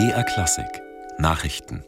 BR Klassik Nachrichten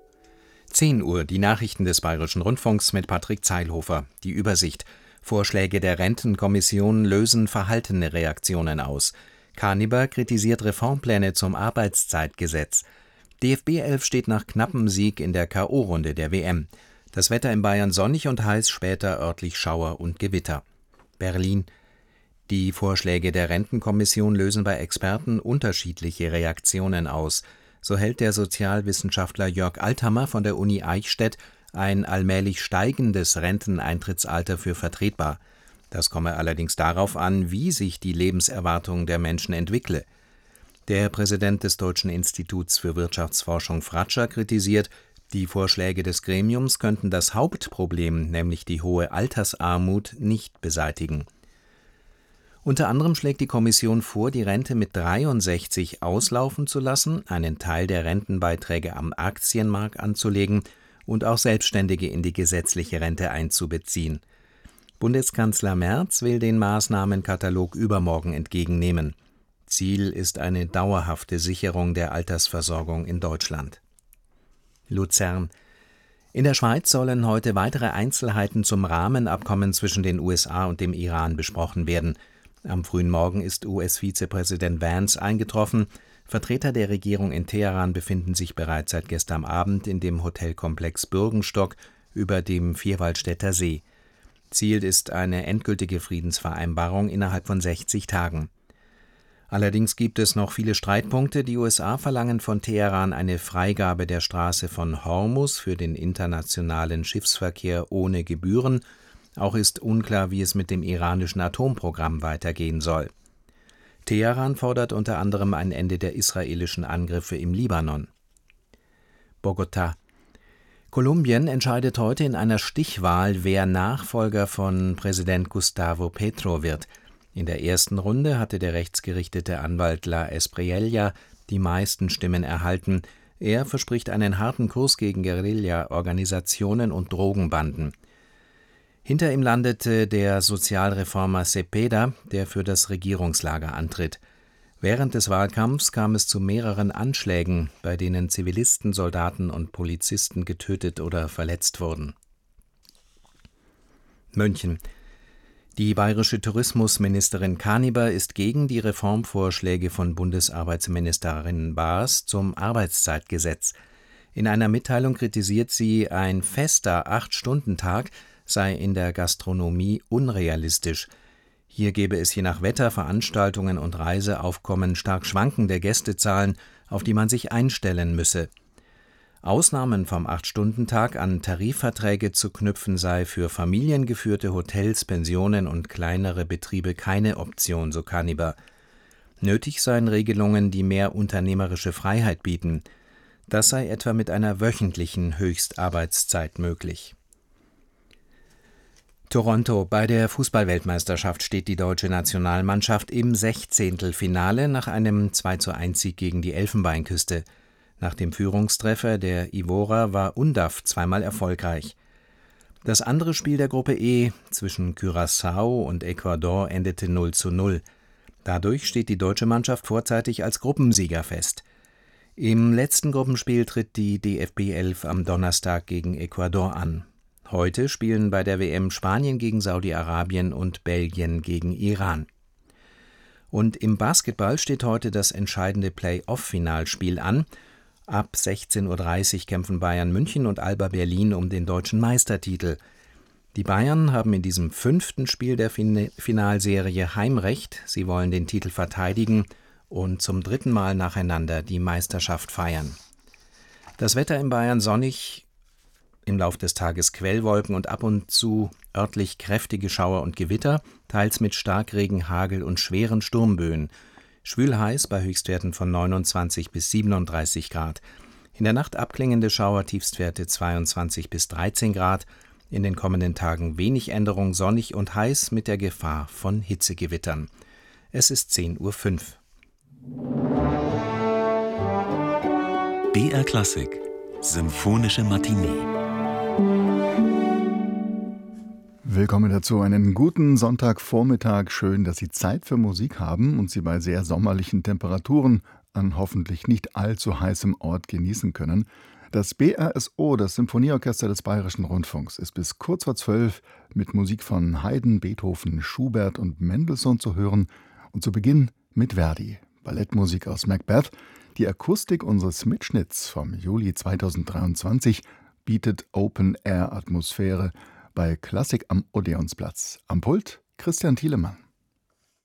10 Uhr, die Nachrichten des Bayerischen Rundfunks mit Patrick Zeilhofer. Die Übersicht. Vorschläge der Rentenkommission lösen verhaltene Reaktionen aus. Kaniber kritisiert Reformpläne zum Arbeitszeitgesetz. DFB 11 steht nach knappem Sieg in der K.O.-Runde der WM. Das Wetter in Bayern sonnig und heiß, später örtlich Schauer und Gewitter. Berlin. Die Vorschläge der Rentenkommission lösen bei Experten unterschiedliche Reaktionen aus. So hält der Sozialwissenschaftler Jörg Althammer von der Uni Eichstätt ein allmählich steigendes Renteneintrittsalter für vertretbar. Das komme allerdings darauf an, wie sich die Lebenserwartung der Menschen entwickle. Der Präsident des Deutschen Instituts für Wirtschaftsforschung Fratscher kritisiert, die Vorschläge des Gremiums könnten das Hauptproblem, nämlich die hohe Altersarmut, nicht beseitigen. Unter anderem schlägt die Kommission vor, die Rente mit 63 auslaufen zu lassen, einen Teil der Rentenbeiträge am Aktienmarkt anzulegen und auch Selbstständige in die gesetzliche Rente einzubeziehen. Bundeskanzler Merz will den Maßnahmenkatalog übermorgen entgegennehmen. Ziel ist eine dauerhafte Sicherung der Altersversorgung in Deutschland. Luzern. In der Schweiz sollen heute weitere Einzelheiten zum Rahmenabkommen zwischen den USA und dem Iran besprochen werden. Am frühen Morgen ist US-Vizepräsident Vance eingetroffen. Vertreter der Regierung in Teheran befinden sich bereits seit gestern Abend in dem Hotelkomplex Bürgenstock über dem Vierwaldstätter See. Ziel ist eine endgültige Friedensvereinbarung innerhalb von 60 Tagen. Allerdings gibt es noch viele Streitpunkte. Die USA verlangen von Teheran eine Freigabe der Straße von Hormuz für den internationalen Schiffsverkehr ohne Gebühren. Auch ist unklar, wie es mit dem iranischen Atomprogramm weitergehen soll. Teheran fordert unter anderem ein Ende der israelischen Angriffe im Libanon. Bogotá. Kolumbien entscheidet heute in einer Stichwahl, wer Nachfolger von Präsident Gustavo Petro wird. In der ersten Runde hatte der rechtsgerichtete Anwalt La Espriella die meisten Stimmen erhalten. Er verspricht einen harten Kurs gegen Guerilla-Organisationen und Drogenbanden. Hinter ihm landete der Sozialreformer Cepeda, der für das Regierungslager antritt. Während des Wahlkampfs kam es zu mehreren Anschlägen, bei denen Zivilisten, Soldaten und Polizisten getötet oder verletzt wurden. München. Die bayerische Tourismusministerin Kaniber ist gegen die Reformvorschläge von Bundesarbeitsministerin Baas zum Arbeitszeitgesetz. In einer Mitteilung kritisiert sie, ein fester 8-Stunden-Tag sei in der Gastronomie unrealistisch. Hier gebe es je nach Wetter, Veranstaltungen und Reiseaufkommen stark schwankende Gästezahlen, auf die man sich einstellen müsse. Ausnahmen vom 8-Stunden-Tag an Tarifverträge zu knüpfen sei für familiengeführte Hotels, Pensionen und kleinere Betriebe keine Option, so Kaniber. Nötig seien Regelungen, die mehr unternehmerische Freiheit bieten. Das sei etwa mit einer wöchentlichen Höchstarbeitszeit möglich. Toronto. Bei der Fußball-Weltmeisterschaft steht die deutsche Nationalmannschaft im Sechzehntelfinale nach einem 2:1-Sieg gegen die Elfenbeinküste. Nach dem Führungstreffer der Ivorer war Undav zweimal erfolgreich. Das andere Spiel der Gruppe E zwischen Curaçao und Ecuador endete 0:0. Dadurch steht die deutsche Mannschaft vorzeitig als Gruppensieger fest. Im letzten Gruppenspiel tritt die DFB 11 am Donnerstag gegen Ecuador an. Heute spielen bei der WM Spanien gegen Saudi-Arabien und Belgien gegen Iran. Und im Basketball steht heute das entscheidende Play-Off-Finalspiel an. Ab 16:30 Uhr kämpfen Bayern München und Alba Berlin um den deutschen Meistertitel. Die Bayern haben in diesem 5. Spiel der Finalserie Heimrecht. Sie wollen den Titel verteidigen und zum 3. Mal nacheinander die Meisterschaft feiern. Das Wetter in Bayern sonnig, im Lauf des Tages Quellwolken und ab und zu örtlich kräftige Schauer und Gewitter, teils mit Starkregen, Hagel und schweren Sturmböen. Schwül heiß bei Höchstwerten von 29 bis 37 Grad. In der Nacht abklingende Schauer, Tiefstwerte 22 bis 13 Grad. In den kommenden Tagen wenig Änderung, sonnig und heiß mit der Gefahr von Hitzegewittern. Es ist 10:05 Uhr. BR Klassik Symphonische Matinee. Willkommen dazu, einen guten Sonntagvormittag. Schön, dass Sie Zeit für Musik haben und Sie bei sehr sommerlichen Temperaturen an hoffentlich nicht allzu heißem Ort genießen können. Das BRSO, das Symphonieorchester des Bayerischen Rundfunks, ist bis kurz vor 12 mit Musik von Haydn, Beethoven, Schubert und Mendelssohn zu hören und zu Beginn mit Verdi, Ballettmusik aus Macbeth. Die Akustik unseres Mitschnitts vom Juli 2023 bietet Open-Air-Atmosphäre bei Klassik am Odeonsplatz. Am Pult Christian Thielemann.